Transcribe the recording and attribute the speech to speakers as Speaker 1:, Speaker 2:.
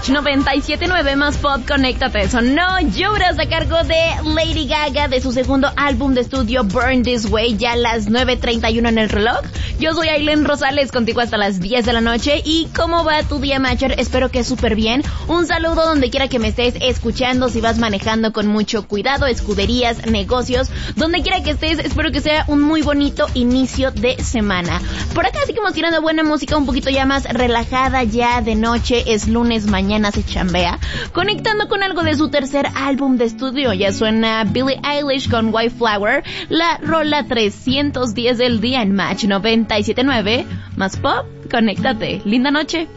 Speaker 1: Match 97.9 más pop, conéctate. Sonó Lloras a cargo de Lady Gaga de su segundo álbum de estudio Burn This Way, ya a las 9:31 en el reloj. Yo soy Aileen Rosales, contigo hasta las 10 de la noche. ¿Y cómo va tu día, Matcher? Espero que súper bien. Un saludo donde quiera que me estés escuchando, si vas manejando con mucho cuidado, escuderías, negocios, donde quiera que estés, espero que sea un muy bonito inicio de semana. Por acá seguimos tirando buena música, un poquito ya más relajada, ya de noche, es lunes, mañana se chambea, conectando con algo de su tercer álbum de estudio. Ya suena Billie Eilish con White Flower, la rola 310 del día en Match 97.9 más pop, conéctate. Linda noche.